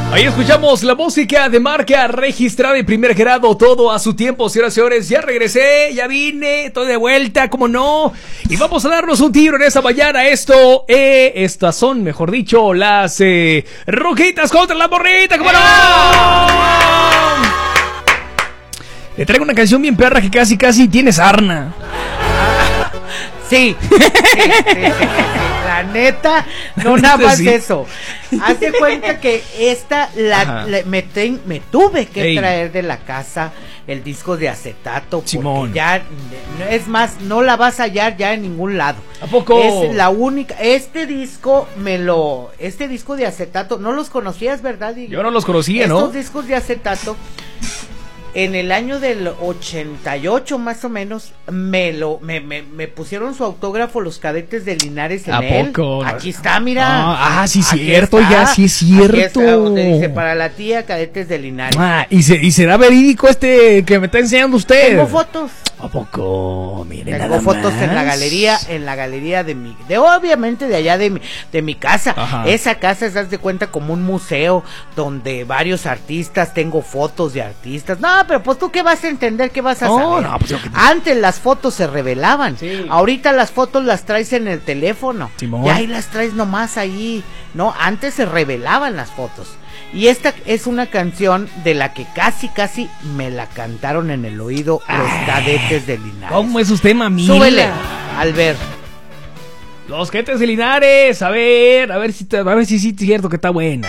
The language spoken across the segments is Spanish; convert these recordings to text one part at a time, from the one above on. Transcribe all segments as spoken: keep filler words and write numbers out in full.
Ahí escuchamos la música de marca registrada en primer grado, todo a su tiempo, señoras y señores. Ya regresé, ya vine, estoy de vuelta, cómo no. Y vamos a darnos un tiro en esta mañana. Esto, eh, estas son, mejor dicho, las eh, Ruquitas contra la Morrita, cómo no. Le traigo una canción bien perra que casi, casi tiene sarna. Sí, sí, sí, sí, sí, sí. La neta, no nada más sí. Eso. Haz de cuenta que esta la, la me, ten, me tuve que Ey. traer de la casa el disco de acetato. Simón. Porque ya, es más, no la vas a hallar ya en ningún lado. ¿A poco? Es la única. Este disco me lo. Este disco de acetato, no los conocías, ¿verdad? Y yo no los conocía, estos ¿no? Estos discos de acetato. En el año del ochenta y ocho más o menos me lo me, me, me pusieron su autógrafo los Cadetes de Linares en ¿A él. poco? Aquí está, mira. Ah, ah sí Aquí cierto, está. ya sí es cierto. Aquí está, donde dice para la tía Cadetes de Linares. Ah, y se y será verídico este que me está enseñando usted. Tengo fotos. ¿A poco? Miren, tengo nada fotos más. en la galería, en la galería de mi, de obviamente de allá de mi, de mi casa. Ajá. Esa casa se das de cuenta como un museo donde varios artistas, tengo fotos de artistas. No, pero pues tú qué vas a entender, qué vas a no, saber. No, pues yo que... Antes las fotos se revelaban. Sí. Ahorita las fotos las traes en el teléfono. Simón. Y ahí las traes nomás ahí. No, antes se revelaban las fotos. Y esta es una canción de la que casi, casi me la cantaron en el oído los Cadetes de Linares. ¿Cómo es usted, mamita? Súbele, Albert. Los Cadetes de Linares, a ver, a ver si, a ver si sí es cierto que está buena.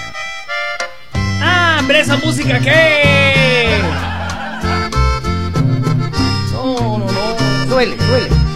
Ah, hombre, esa música qué. No, no, no. Súbele, súbele.